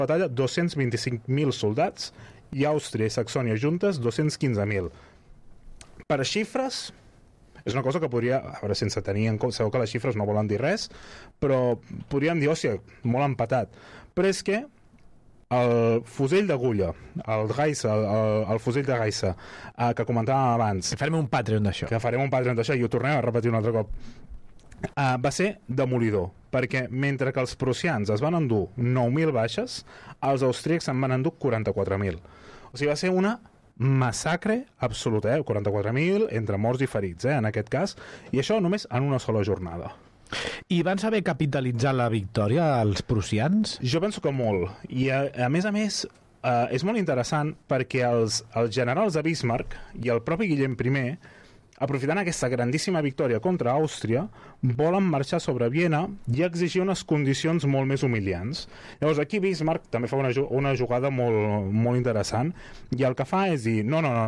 batalla 225.000 soldats i Àustria i Saxònia juntes 215.000. Per xifres, és una cosa que podria, a veure, sense tenir en compte, segur que les xifres no volen dir res, però podríem dir, hòstia, molt empatat. Però és que el fusell d'agulla, el fusell de Gaissa, que comentàvem abans... Farem un Patreon d'això. I ho tornem a repetir un altre cop. Va ser demolidor, perquè mentre que els prussians es van endur 9.000 baixes, els austríacs en van endur 44.000. O sigui, va ser una massacre absoluta, 44.000 entre morts i ferits, en aquest cas, i això només en una sola jornada. I van saber capitalitzar la victòria els prussians? Jo penso que molt, i a més, és molt interessant perquè els generals de Bismarck i el propi Guillem I, aprofitant aquesta grandíssima victòria contra Àustria, volen marxar sobre Viena i exigir unes condicions molt més humiliants. Llavors aquí Bismarck també fa una jugada molt interessant, i el que fa és dir,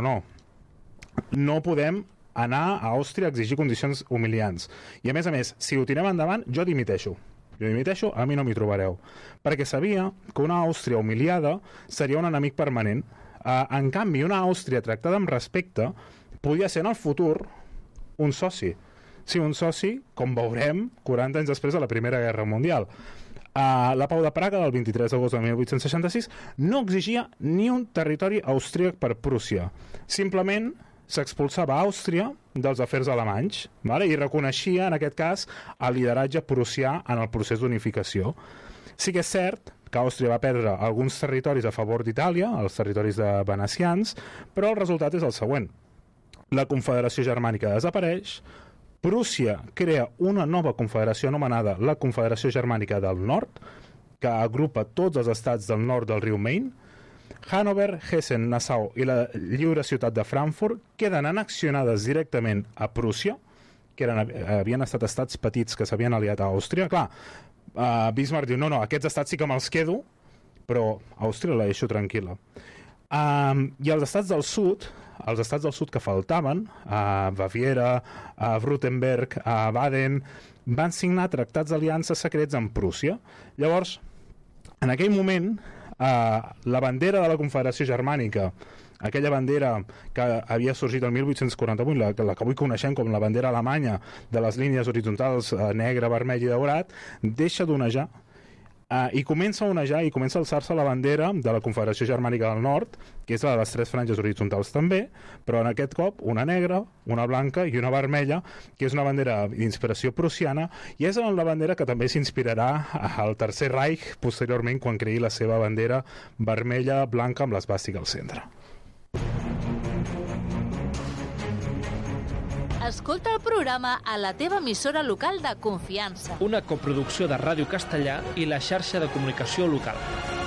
no podem anar a Àustria a exigir condicions humiliants, i a més, si ho tirem endavant, jo dimiteixo, a mi no m'hi trobareu, perquè sabia que una Àustria humiliada seria un enemic permanent. En canvi, una Àustria tractada amb respecte podia ser en el futur un soci. Sí, un soci, com veurem, 40 anys després de la Primera Guerra Mundial. La Pau de Praga del 23 d'agost de 1866 no exigia ni un territori austríac per Prússia. Simplement s'expulsava Àustria dels afers alemanys, vale? I reconeixia, en aquest cas, el lideratge prussià en el procés d'unificació. Sí que és cert que Àustria va perdre alguns territoris a favor d'Itàlia, els territoris de venecians, però el resultat és el següent. La Confederació Germànica desapareix, Prússia crea una nova confederació anomenada la Confederació Germànica del Nord, que agrupa tots els estats del nord del riu Main. Hannover, Hessen, Nassau i la lliure ciutat de Frankfurt queden annexionades directament a Prússia, que havien estat estats petits que s'havien aliat a Àustria. Clar, Bismarck diu, no, aquests estats sí que me'ls quedo, però Àustria la deixo tranquil·la. I els estats del sud que faltaven, a Baviera, a Württemberg, a Baden, van signar tractats d'aliances secrets amb Prússia. Llavors, en aquell moment, la bandera de la Confederació Germànica, aquella bandera que havia sorgit el 1848, la que avui coneixem com la bandera alemanya de les línies horitzontals negre, vermell i daurat, deixa d'onejar i comença a onejar i comença a alçar-se la bandera de la Confederació Germànica del Nord, que és la de les 3 franges horitzontals també, però en aquest cop una negra, una blanca i una vermella, que és una bandera d'inspiració prussiana, i és la bandera que també s'inspirarà al Tercer Reich posteriorment, quan creï la seva bandera vermella blanca amb l'esvàstica al centre. Escolta el programa a la teva emissora local de confiança. Una coproducció de Ràdio Castellà i la xarxa de comunicació local.